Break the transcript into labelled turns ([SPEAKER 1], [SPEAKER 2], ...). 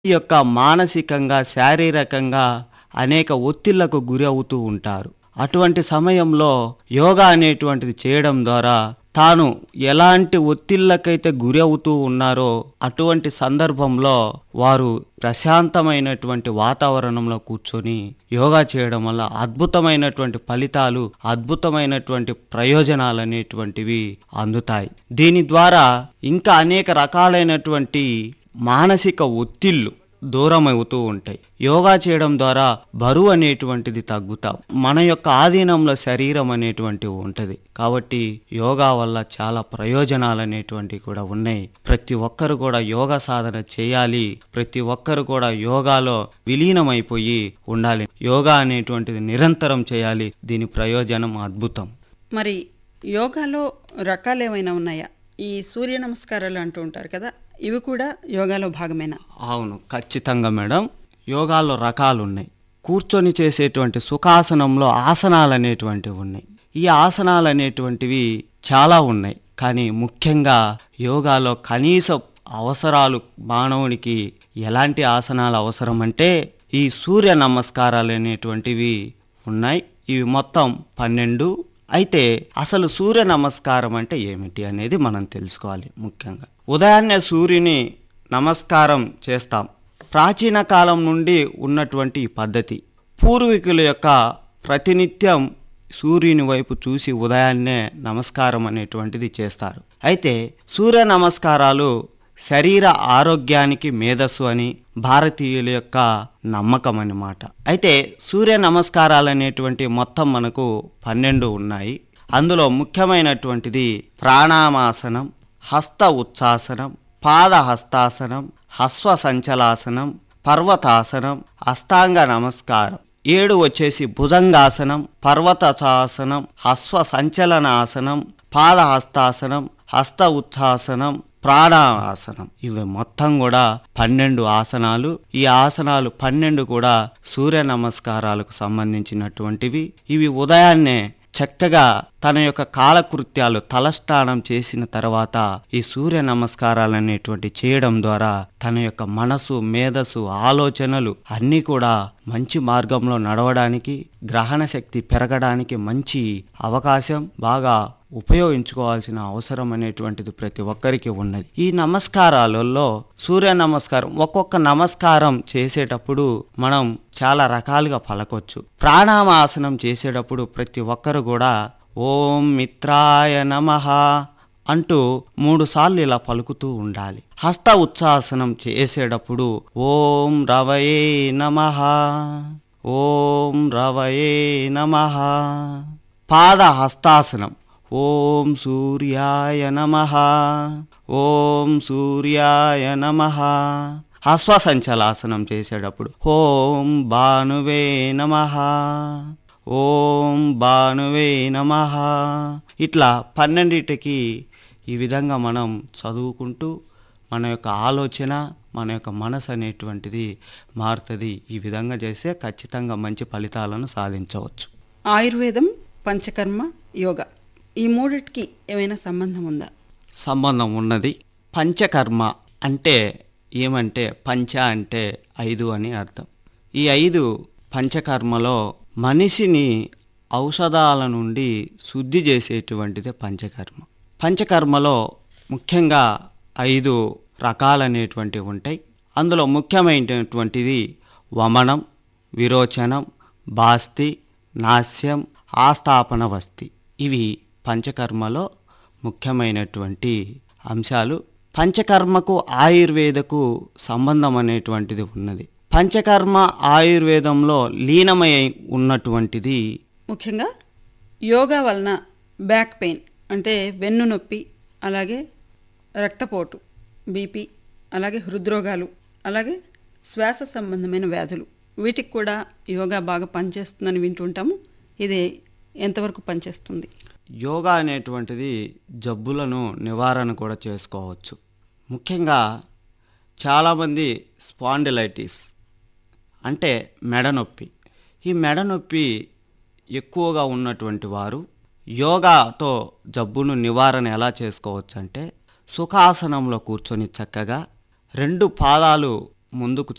[SPEAKER 1] ఈ యొక్క మానసికంగా, శారీరకంగా అనేక ఒత్తిళ్లకు గురి అవుతూ ఉంటారు. అటువంటి సమయంలో యోగా అనేటువంటిది చేయడం ద్వారా తాను ఎలాంటి ఒత్తిళ్లకైతే గురి అవుతూ ఉన్నారో అటువంటి సందర్భంలో వారు ప్రశాంతమైనటువంటి వాతావరణంలో కూర్చొని యోగా చేయడం వల్ల అద్భుతమైనటువంటి ఫలితాలు, అద్భుతమైనటువంటి ప్రయోజనాలు అనేటువంటివి అందుతాయి. దీని ద్వారా ఇంకా అనేక రకాలైనటువంటి మానసిక ఒత్తిళ్లు దూరమవుతూ ఉంటాయి. యోగా చేయడం ద్వారా బరువు అనేటువంటిది తగ్గుతాం. మన యొక్క ఆధీనంలో శరీరం అనేటువంటివి ఉంటుంది. కాబట్టి యోగా వల్ల చాలా ప్రయోజనాలు అనేటువంటివి కూడా ఉన్నాయి. ప్రతి ఒక్కరు కూడా యోగా సాధన చేయాలి. ప్రతి ఒక్కరు కూడా యోగాలో విలీనమైపోయి ఉండాలి. యోగా అనేటువంటిది నిరంతరం చేయాలి. దీని ప్రయోజనం అద్భుతం.
[SPEAKER 2] మరి యోగాలో రకాలు ఏమైనా ఉన్నాయా? ఈ సూర్య నమస్కారాలు అంటూ ఉంటారు కదా, ఇవి కూడా యోగాలో భాగమేనా?
[SPEAKER 1] అవును, ఖచ్చితంగా మేడం. యోగాలో రకాలు ఉన్నాయి. కూర్చొని చేసేటువంటి సుఖాసనంలో ఆసనాలు అనేటువంటివి ఉన్నాయి. ఈ ఆసనాలు అనేటువంటివి చాలా ఉన్నాయి. కానీ ముఖ్యంగా యోగాలో కనీస అవసరాలు మానవునికి ఎలాంటి ఆసనాలు అవసరం అంటే ఈ సూర్య నమస్కారాలు అనేటువంటివి ఉన్నాయి. ఇవి మొత్తం 12. అయితే అసలు సూర్య నమస్కారం అంటే ఏమిటి అనేది మనం తెలుసుకోవాలి. ముఖ్యంగా ఉదయాన్నే సూర్యుని నమస్కారం చేస్తాం. ప్రాచీన కాలం నుండి ఉన్నటువంటి ఈ పద్ధతి. పూర్వీకుల యొక్క ప్రతినిత్యం సూర్యుని వైపు చూసి ఉదయాన్నే నమస్కారం అనేటువంటిది చేస్తారు. అయితే సూర్య నమస్కారాలు శరీర ఆరోగ్యానికి మేధస్సు అని భారతీయుల యొక్క నమ్మకం అన్నమాట. అయితే సూర్య నమస్కారాలు అనేటువంటి మొత్తం మనకు 12 ఉన్నాయి. అందులో ముఖ్యమైనటువంటిది ప్రాణామాసనం, హస్త ఉచ్ఛాసనం, పాద హస్తాసనం, హస్వ సంచలాసనం, పర్వతాసనం, అష్టాంగ నమస్కారం. 7 వచ్చేసి భుజంగాసనం, పర్వతాసనం, హస్వ సంచలనాసనం, పాద హస్తాసనం, హస్త ఉచ్ఛాసనం, ప్రాణాసనం. ఇవి మొత్తం కూడా 12 ఆసనాలు. ఈ ఆసనాలు 12 కూడా సూర్య నమస్కారాలకు సంబంధించినటువంటివి. ఇవి ఉదయాన్నే చక్కగా తన యొక్క కాలకృత్యాలు తలస్నానం చేసిన తర్వాత ఈ సూర్య నమస్కారాలు అనేటువంటి చేయడం ద్వారా తన యొక్క మనసు, మేధస్సు, ఆలోచనలు అన్నీ కూడా మంచి మార్గంలో నడవడానికి, గ్రహణ శక్తి పెరగడానికి మంచి అవకాశం, బాగా ఉపయోగించుకోవాల్సిన అవసరం అనేటువంటిది ప్రతి ఒక్కరికి ఉన్నది. ఈ నమస్కారాలలో సూర్య నమస్కారం ఒక్కొక్క నమస్కారం చేసేటప్పుడు మనం చాలా రకాలుగా పలకొచ్చు. ప్రాణాయామాసనం చేసేటప్పుడు ప్రతి ఒక్కరు కూడా ఓం మిత్రాయ నమః అంటూ 3 సార్లు ఇలా పలుకుతూ ఉండాలి. హస్త ఉచ్ఛాసనం చేసేటప్పుడు ఓం రవయే నమః, ఓం రవయే నమః. పాద హస్తాసనం ఓం సూర్యాయ నమః, ఓం సూర్యాయ నమః. హస్వ సంచలాసనం చేసేటప్పుడు ఓం భానువే నమః, ఓం భానువే నమః. ఇట్లా 12టికి ఈ విధంగా మనం చదువుకుంటూ మన యొక్క ఆలోచన, మన యొక్క మనసు అనేటువంటిది మారుతుంది. ఈ విధంగా చేస్తే ఖచ్చితంగా మంచి ఫలితాలను సాధించవచ్చు.
[SPEAKER 2] ఆయుర్వేదం, పంచకర్మ, యోగా ఈ మూడిటికి ఏమైనా సంబంధం ఉందా?
[SPEAKER 1] సంబంధం ఉన్నది. పంచకర్మ అంటే ఏమంటే పంచ అంటే 5 అని అర్థం. ఈ 5 పంచకర్మలో మనిషిని ఔషధాల నుండి శుద్ధి చేసేటువంటిదే పంచకర్మ. పంచకర్మలో ముఖ్యంగా 5 రకాలనేటువంటివి ఉంటాయి. అందులో ముఖ్యమైనటువంటిది వమనం, విరోచనం, బాస్తి, నాస్యం, ఆస్థాపన వస్తి. ఇవి పంచకర్మలో ముఖ్యమైనటువంటి అంశాలు. పంచకర్మకు ఆయుర్వేదకు సంబంధం అనేటువంటిది ఉన్నది. పంచకర్మ ఆయుర్వేదంలో లీనమై ఉన్నటువంటిది.
[SPEAKER 2] ముఖ్యంగా యోగా వలన బ్యాక్ పెయిన్ అంటే వెన్ను నొప్పి, అలాగే రక్తపోటు, బీపీ, అలాగే హృద్రోగాలు, అలాగే శ్వాస సంబంధమైన వ్యాధులు, వీటికి కూడా యోగా బాగా పనిచేస్తుందని వింటుంటాము. ఇది ఎంతవరకు పనిచేస్తుంది?
[SPEAKER 1] యోగా అనేటువంటిది జబ్బులను నివారణ కూడా చేసుకోవచ్చు. ముఖ్యంగా చాలామంది స్పాండిలైటిస్ అంటే మెడ నొప్పి, ఈ మెడ నొప్పి ఎక్కువగా ఉన్నటువంటి వారు యోగాతో జబ్బును నివారణ ఎలా చేసుకోవచ్చు అంటే సుఖాసనంలో కూర్చొని చక్కగా 2 పాదాలు ముందుకు